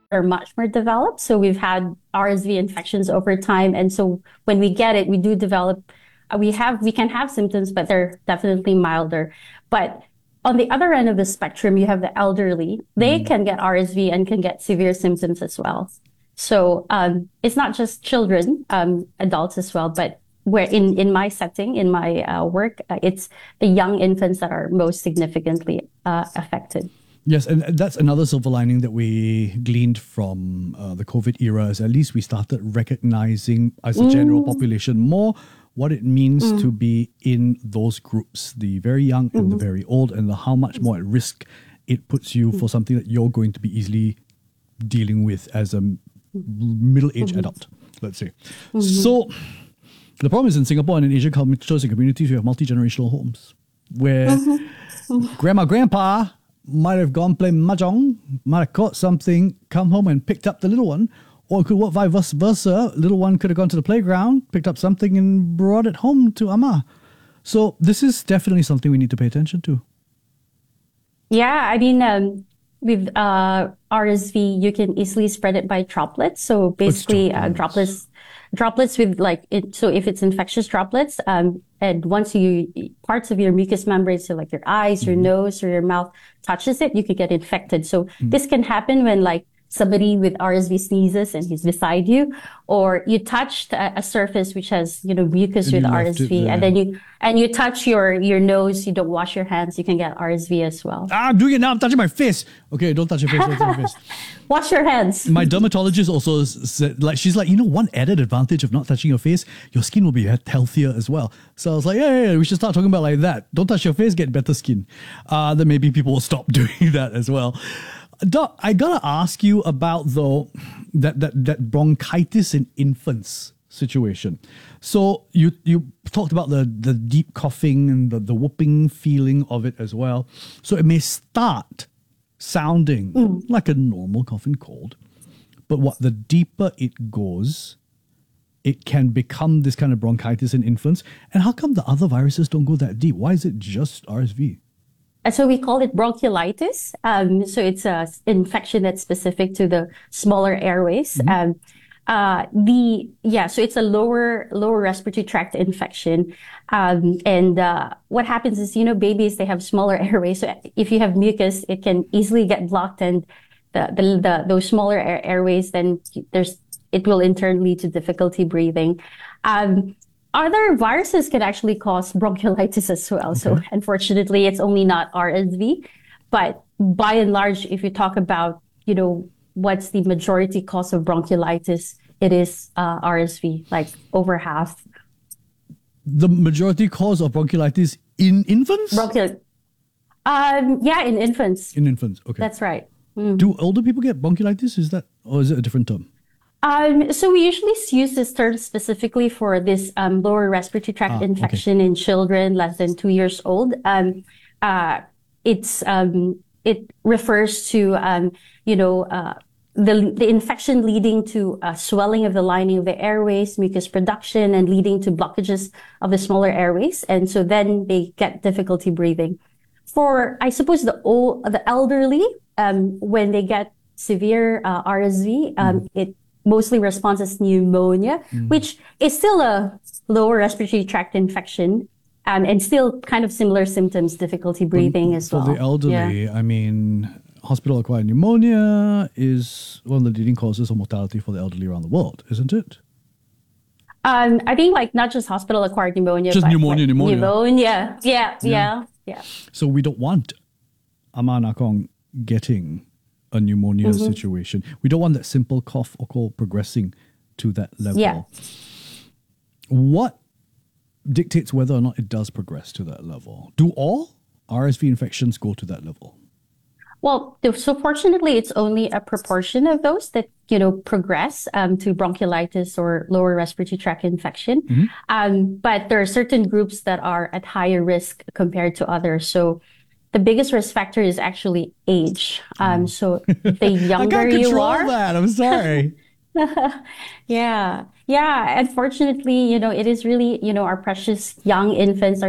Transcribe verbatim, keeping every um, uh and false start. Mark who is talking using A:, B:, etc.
A: are much more developed. So we've had R S V infections over time. And so when we get it, we do develop, uh, we have, we can have symptoms, but they're definitely milder. But on the other end of the spectrum, you have the elderly. They
B: Mm.
A: can get R S V and can get severe symptoms as well. So um, it's not just children, um, adults as well, but where in, in my setting, in my uh, work, uh, it's the young infants that are most significantly uh, affected.
B: Yes, and that's another silver lining that we gleaned from uh, the COVID era is at least we started recognizing as a general
A: Mm.
B: population more what it means
A: Mm.
B: to be in those groups, the very young and the
A: Mm-hmm.
B: very old, and the, how much more at risk it puts you for something that you're going to be easily dealing with as a m- middle-aged
A: Mm-hmm.
B: adult, let's say. So the problem is in Singapore and in Asian cultures and communities, we have multi-generational homes where grandma, grandpa might have gone play mahjong, might have caught something, come home and picked up the little one, or it could work vice versa. Little one could have gone to the playground, picked up something and brought it home to Amma. So this is definitely something we need to pay attention to.
A: Yeah, I mean, um, with uh, R S V, you can easily spread it by droplets. So basically, uh,
B: droplets.
A: droplets, droplets with like it. So if it's infectious droplets, um, and once you parts of your mucous membrane, so like your eyes, your nose, or your mouth touches it, you could get infected. So this can happen when like somebody with R S V sneezes and he's beside you, or you touched a, a surface which has, you know, mucus
B: And
A: with
B: you left it
A: R S V,
B: there.
A: and then you and you touch your your nose, you don't wash your hands, you can get R S V as well.
B: Ah, I'm doing it now. I'm touching my face. Okay, don't touch your face. Don't touch your face.
A: Wash your hands.
B: My dermatologist also s- said, like, she's like, you know, one added advantage of not touching your face, your skin will be he- healthier as well. So I was like, yeah, yeah, yeah, we should start talking about like that. Don't touch your face, get better skin. Uh, then maybe people will stop doing that as well. Doc, I gotta ask you about though that that that bronchitis in infants situation. So you you talked about the the deep coughing and the the whooping feeling of it as well. So it may start sounding like a normal cough and cold, but what the deeper it goes, it can become this kind of bronchitis in infants. And how come the other viruses don't go that deep? Why is it just R S V?
A: And so we call it bronchiolitis. Um, so it's a s- infection that's specific to the smaller airways. Um, uh, the yeah, so it's a lower lower respiratory tract infection. Um, and uh, what happens is, you know, babies, they have smaller airways. So if you have mucus, it can easily get blocked, and the the, the those smaller air, airways, then there's it will in turn lead to difficulty breathing. Um, Other viruses can actually cause bronchiolitis as well. So
B: Okay.
A: unfortunately, it's only not R S V. But by and large, if you talk about, you know, what's the majority cause of bronchiolitis, it is uh, R S V, like over half.
B: The majority cause of bronchiolitis in infants?
A: Bronchial, um, yeah, in infants.
B: in infants, okay.
A: That's right.
B: Do older people get bronchiolitis? Is that, or is it a different term?
A: Um, so we usually use this term specifically for this um, lower respiratory tract
B: Ah, okay.
A: infection in children less than two years old. Um, uh, it's um, it refers to um, you know uh, the the infection leading to uh, swelling of the lining of the airways, mucus production, and leading to blockages of the smaller airways, and so then they get difficulty breathing. For I suppose the old, the elderly, um, when they get severe uh, R S V, um, it mostly responds as pneumonia, which is still a lower respiratory tract infection, um, and still kind of similar symptoms, difficulty breathing as
B: For
A: well.
B: the elderly, I mean, hospital-acquired pneumonia is one of the leading causes of mortality for the elderly around the world, isn't it?
A: Um, I think like not just hospital-acquired pneumonia,
B: Just
A: but
B: pneumonia,
A: like
B: pneumonia.
A: pneumonia. Yeah,
B: Yeah.
A: yeah, yeah.
B: So we don't want Ama Nakong getting a pneumonia
A: Mm-hmm.
B: situation. We don't want that simple cough or cold progressing to that level.
A: Yeah.
B: What dictates whether or not it does progress to that level? Do all R S V infections go to that level?
A: Well, th- so fortunately, it's only a proportion of those that, you know, progress um, to bronchiolitis or lower respiratory tract infection. Um, but there are certain groups that are at higher risk compared to others. So the biggest risk factor is actually age. Um, so the
B: I
A: younger
B: can't
A: you
B: control
A: are,
B: that. I'm sorry.
A: yeah, yeah. Unfortunately, you know, it is really, you know, our precious young infants are